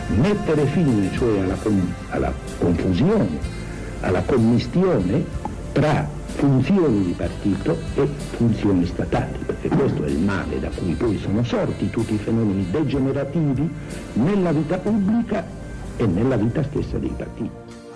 mettere fine cioè alla confusione, alla commistione tra funzioni di partito e funzioni statali, perché questo è il male da cui poi sono sorti tutti i fenomeni degenerativi nella vita pubblica e nella vita stessa dei partiti.